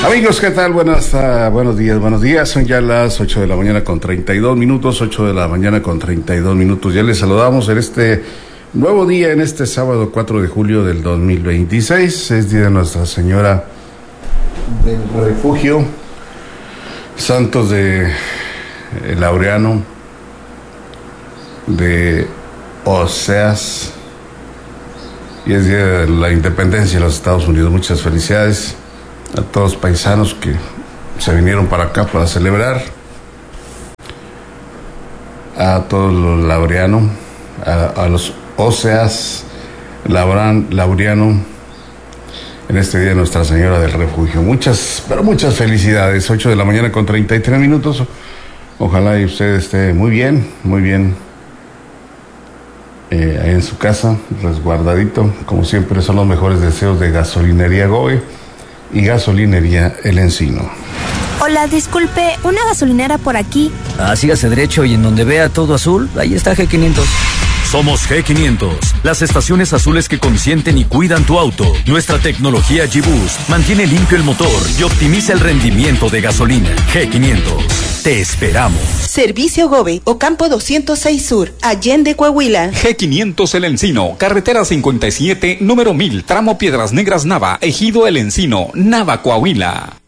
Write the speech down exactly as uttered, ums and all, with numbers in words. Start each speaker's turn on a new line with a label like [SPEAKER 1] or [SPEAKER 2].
[SPEAKER 1] Amigos, ¿qué tal? Buenas, uh, buenos días, buenos días. Son ya las ocho de la mañana con treinta y dos minutos, ocho de la mañana con treinta y dos minutos. Ya les saludamos en este nuevo día, en este sábado cuatro de julio del dos mil veintiséis. Es día de Nuestra Señora del Refugio, santos de eh, Laureano, de Oseas, y es día de la independencia de los Estados Unidos. Muchas felicidades a todos los paisanos que se vinieron para acá para celebrar, a todos los Laureano, a, a los Oseas, Lauran, Laureano, en este día de Nuestra Señora del Refugio. Muchas, pero muchas felicidades. Ocho de la mañana con treinta y tres minutos. Ojalá y usted esté muy bien, muy bien, eh, ahí en su casa, resguardadito. Como siempre, son los mejores deseos de Gasolinería Goe y Gasolinería El Encino.
[SPEAKER 2] Hola, disculpe, ¿una gasolinera por aquí?
[SPEAKER 3] Ah, sígase derecho y en donde vea todo azul, ahí está G quinientos.
[SPEAKER 4] Somos G quinientos, las estaciones azules que consienten y cuidan tu auto. Nuestra tecnología G-Boost mantiene limpio el motor y optimiza el rendimiento de gasolina. G quinientos, te esperamos.
[SPEAKER 5] Servicio Gobe, Ocampo doscientos seis Sur, Allende, Coahuila.
[SPEAKER 6] G quinientos El Encino, carretera cincuenta y siete, número mil, tramo Piedras Negras Nava, Ejido El Encino, Nava, Coahuila.